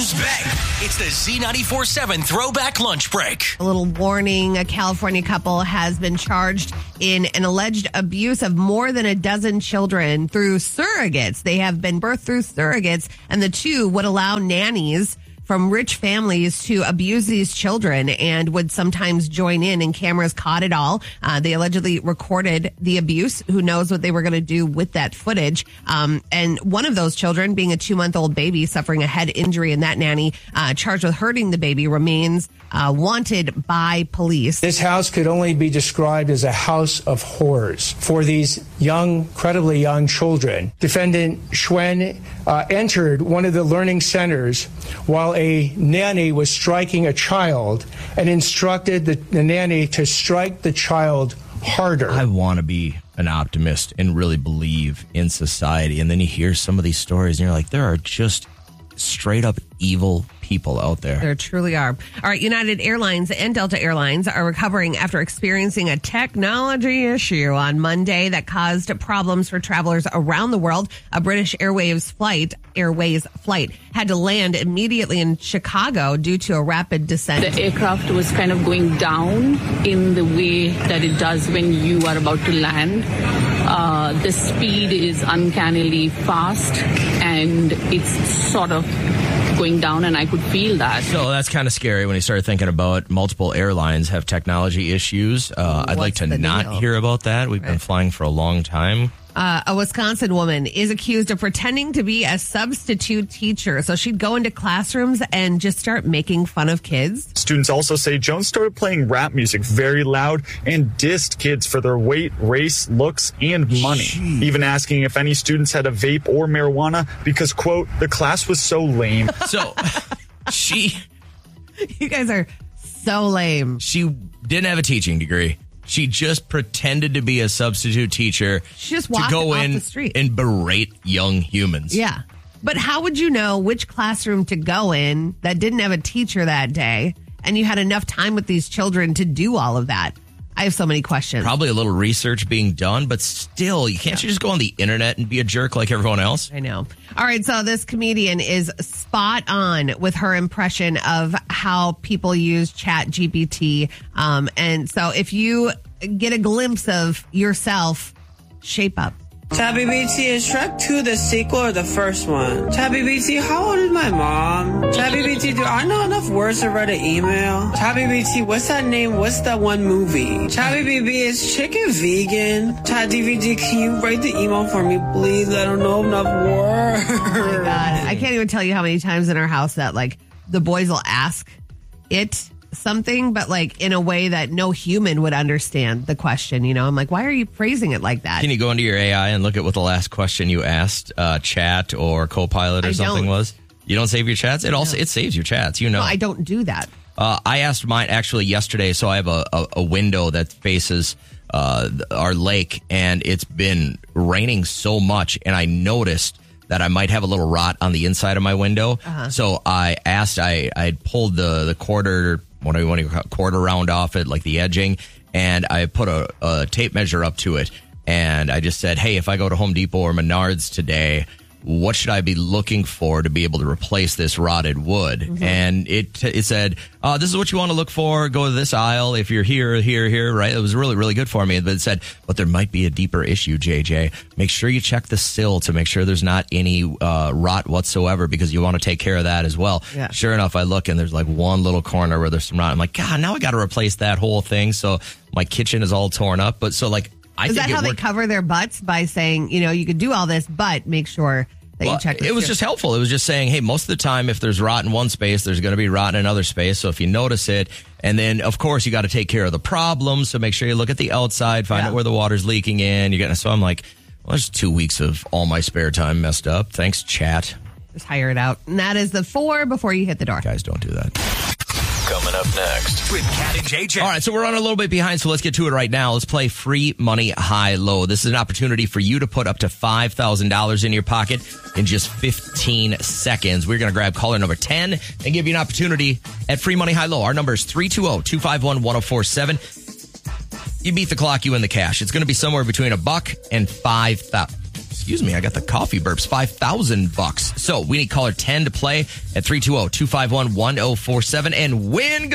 Who's back? It's the Z94.7 Throwback Lunch Break. A little warning, a California couple has been charged in an alleged abuse of more than a dozen children through surrogates. They have been birthed through surrogates, and the two would allow nannies from rich families to abuse these children and would sometimes join in, and cameras caught it all. They allegedly recorded the abuse. Who knows what they were going to do with that footage? And one of those children, being a 2-month-old baby suffering a head injury, and that nanny charged with hurting the baby remains wanted by police. This house could only be described as a house of horrors for these young, incredibly young children. Defendant Schwen entered one of the learning centers while a nanny was striking a child and instructed the nanny to strike the child harder. I want to be an optimist and really believe in society. And then you hear some of these stories and you're like, there are just straight up evil people out there. There truly are. All right, United Airlines and Delta Airlines are recovering after experiencing a technology issue on Monday that caused problems for travelers around the world. A British Airways flight had to land immediately in Chicago due to a rapid descent. The aircraft was kind of going down in the way that it does when you are about to land. The speed is uncannily fast, and it's sort of going down, and I could feel that. So that's kind of scary when you start thinking about multiple airlines have technology issues. I'd like to not hear about that. We've been flying for a long time. A Wisconsin woman is accused of pretending to be a substitute teacher. So she'd go into classrooms and just start making fun of kids. Students also say Jones started playing rap music very loud and dissed kids for their weight, race, looks, and money. Jeez. Even asking if any students had a vape or marijuana because, quote, the class was so lame. So You guys are so lame. She didn't have a teaching degree. She just pretended to be a substitute teacher. She just walked off the street and berate young humans. Yeah. But how would you know which classroom to go in that didn't have a teacher that day, and you had enough time with these children to do all of that? I have so many questions. Probably a little research being done, but still, you just go on the internet and be a jerk like everyone else? I know. All right, so this comedian is spot on with her impression of how people use ChatGPT. And so if you get a glimpse of yourself, shape up. ChatGPT, is Shrek 2 the sequel or the first one? ChatGPT, how old is my mom? ChatGPT, do I know enough words to write an email? ChatGPT, what's that name? What's that one movie? ChatGPT, is chicken vegan? ChatGPT, can you write the email for me, please? I don't know enough words. Oh my God. I can't even tell you how many times in our house that, like, the boys will ask it something, but like in a way that no human would understand the question. You know, I'm like, why are you phrasing it like that? Can you go into your AI and look at what the last question you asked Chat or Copilot or something was? You don't save your chats? It saves your chats. You know, no, I don't do that. I asked mine actually yesterday. So I have a window that faces our lake, and it's been raining so much, and I noticed that I might have a little rot on the inside of my window. So I asked, I pulled the quarter round off it, like the edging, and I put a tape measure up to it. And I just said, hey, if I go to Home Depot or Menards today, what should I be looking for to be able to replace this rotted wood? Mm-hmm. And it said, this is what you want to look for. Go to this aisle. If you're here, right? It was really, really good for me. But it said, but there might be a deeper issue, JJ. Make sure you check the sill to make sure there's not any rot whatsoever, because you want to take care of that as well. Yeah. Sure enough, I look and there's like one little corner where there's some rot. I'm like, God, now I got to replace that whole thing. So my kitchen is all torn up. But so like, is that how they cover their butts, by saying, you know, you could do all this, but make sure that you check it was just helpful. It was just saying, hey, most of the time, if there's rot in one space, there's going to be rot in another space. So if you notice it, and then, of course, you got to take care of the problem. So make sure you look at the outside, find out where the water's leaking in. So I'm like, well, there's 2 weeks of all my spare time messed up. Thanks, chat. Just hire it out. And that is the 4 before you hit the door. Guys, don't do that. Coming up next with Cat and JJ. All right, so we're running a little bit behind, so let's get to it right now. Let's play Free Money High Low. This is an opportunity for you to put up to $5,000 in your pocket in just 15 seconds. We're going to grab caller number 10 and give you an opportunity at Free Money High Low. Our number is 320-251-1047. You beat the clock, you win the cash. It's going to be somewhere between $1 and $5,000. Excuse me, I got the coffee burps. $5,000. So we need caller 10 to play at 320-251-1047 and win.